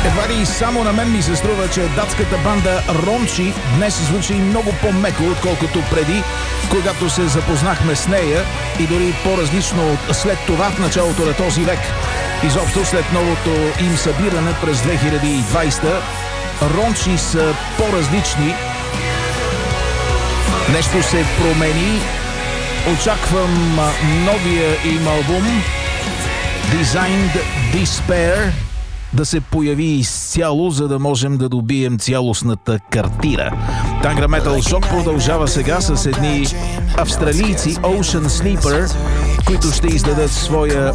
Едва ли само на мен ми се струва, че датската банда Рончи днес звучи много по-меко, отколкото преди, когато се запознахме с нея, и дори по-различно след това в началото на този век. Изобщо след новото им събиране през 2020, Рончи са по-различни. Нещо се промени. Очаквам новия им албум Designed Despair да се появи изцяло, за да можем да добием цялостната картина. Tanga Metal Shock продължава сега с едни австралийци Ocean Sleeper, които ще издадат своя